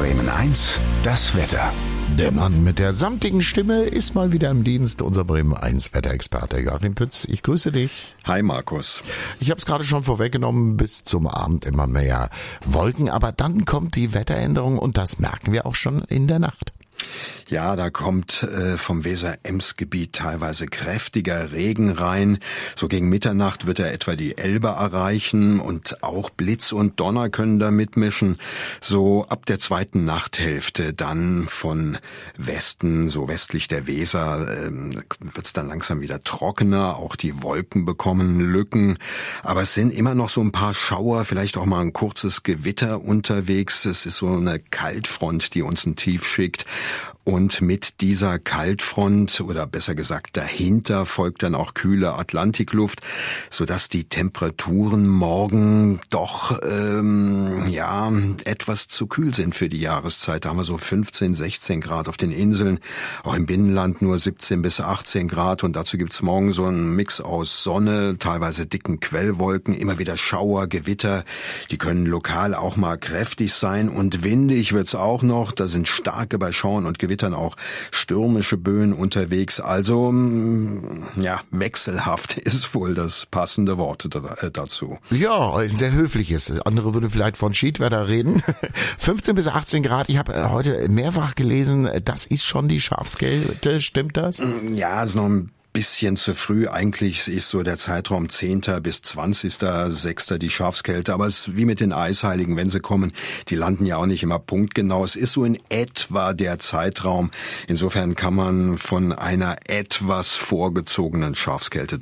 Bremen 1, das Wetter. Der Mann mit der samtigen Stimme ist mal wieder im Dienst, unser Bremen 1 Wetterexperte Joachim Pütz. Ich grüße dich. Hi Markus. Ich habe es gerade schon vorweggenommen, bis zum Abend immer mehr Wolken, aber dann kommt die Wetteränderung und das merken wir auch schon in der Nacht. Ja, da kommt vom Weser-Ems-Gebiet teilweise kräftiger Regen rein. So gegen Mitternacht wird er etwa die Elbe erreichen und auch Blitz und Donner können da mitmischen. So ab der zweiten Nachthälfte dann von Westen, so westlich der Weser, wird es dann langsam wieder trockener. Auch die Wolken bekommen Lücken. Aber es sind immer noch so ein paar Schauer, vielleicht auch mal ein kurzes Gewitter unterwegs. Es ist so eine Kaltfront, die uns ein Tief schickt. Und mit dieser Kaltfront oder besser gesagt dahinter folgt dann auch kühle Atlantikluft, sodass die Temperaturen morgen doch etwas zu kühl sind für die Jahreszeit. Da haben wir so 15, 16 Grad auf den Inseln, auch im Binnenland nur 17 bis 18 Grad. Und dazu gibt's morgen so einen Mix aus Sonne, teilweise dicken Quellwolken, immer wieder Schauer, Gewitter. Die können lokal auch mal kräftig sein und windig wird's auch noch. Da sind starke bei Schauern und Gewittern auch stürmische Böen unterwegs. Also, wechselhaft ist wohl das passende Wort dazu. Ja, ein sehr höfliches. Andere würden vielleicht von Schiedwetter reden. 15 bis 18 Grad. Ich habe heute mehrfach gelesen, das ist schon die Schafskälte. Stimmt das? Ja, ist noch ein bisschen zu früh. Eigentlich ist so der Zeitraum 10. bis 20.06. die Schafskälte. Aber es ist wie mit den Eisheiligen, wenn sie kommen. Die landen ja auch nicht immer punktgenau. Es ist so in etwa der Zeitraum. Insofern kann man von einer etwas vorgezogenen Schafskälte